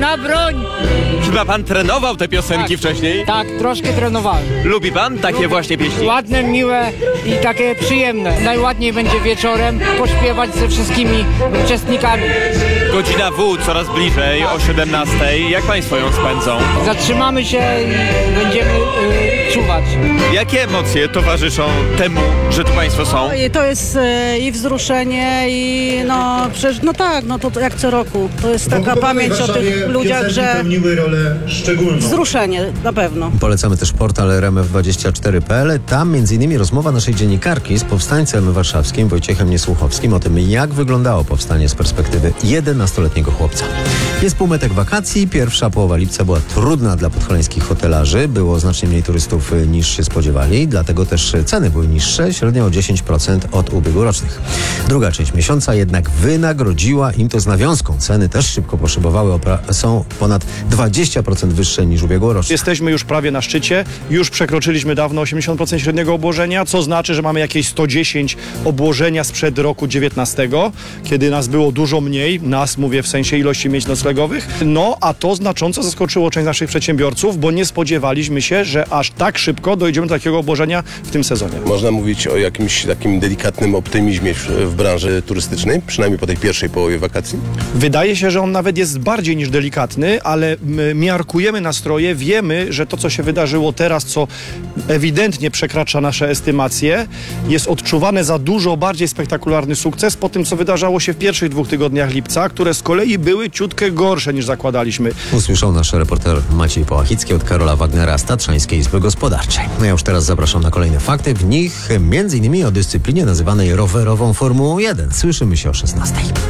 na broń! Chyba pan trenował te piosenki wcześniej? Tak, troszkę trenowałem. Lubi pan takie właśnie pieśni? Ładne, miłe i takie przyjemne. Najładniej będzie wieczorem pośpiewać ze wszystkimi uczestnikami. Godzina W coraz bliżej, o 17:00. Jak państwo ją spędzą? Zatrzymamy się i będziemy czuwać. Jakie emocje towarzyszą temu, że tu państwo są? I to jest i wzruszenie i no przecież, no tak, no to jak co roku. To jest taka pamięć o tych ludziach, że pełniły rolę szczególną. wzruszenie na pewno. Polecamy też portal rmf24.pl. Tam m.in. rozmowa naszej dziennikarki z powstańcem warszawskim Wojciechem Niesłuchowskim o tym, jak wyglądało powstanie z perspektywy 11-letniego chłopca. Jest półmetek wakacji. Pierwsza połowa lipca była trudna dla podhalańskich hotelarzy. Było znacznie mniej turystów niż się spodziewali, dlatego też ceny były niższe, średnio o 10% od ubiegłorocznych. Druga część miesiąca jednak wynagrodziła im to z nawiązką. Ceny też szybko poszybowały, są ponad 20% wyższe niż ubiegłoroczne. Jesteśmy już prawie na szczycie, już przekroczyliśmy dawno 80% średniego obłożenia, co znaczy, że mamy jakieś 110 obłożenia sprzed roku 19, kiedy nas było dużo mniej, nas mówię w sensie ilości miejsc noclegowych, no a to znacząco zaskoczyło część naszych przedsiębiorców, bo nie spodziewaliśmy się, że aż tak szybko dojdziemy do takiego obłożenia w tym sezonie. Można mówić o jakimś takim delikatnym optymizmie w branży turystycznej, przynajmniej po tej pierwszej połowie wakacji? Wydaje się, że on nawet jest bardziej niż delikatny, ale miarkujemy nastroje, wiemy, że to, co się wydarzyło teraz, co ewidentnie przekracza nasze estymacje, jest odczuwane za dużo bardziej spektakularny sukces po tym, co wydarzało się w pierwszych 2 tygodniach lipca, które z kolei były ciutkę gorsze niż zakładaliśmy. Usłyszał nasz reporter Maciej Połachicki od Karola Wagnera z Tatrzańskiej Izby Gospodarczej. No ja już teraz zapraszam na kolejne fakty, w nich m.in. o dyscyplinie nazywanej rowerową Formułą 1. Słyszymy się o 16:00.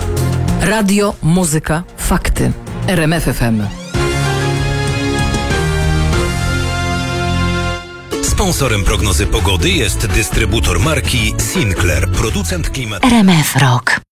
Radio, muzyka, fakty. RMF FM. Sponsorem prognozy pogody jest dystrybutor marki Sinclair, producent klimatu. RMF Rock.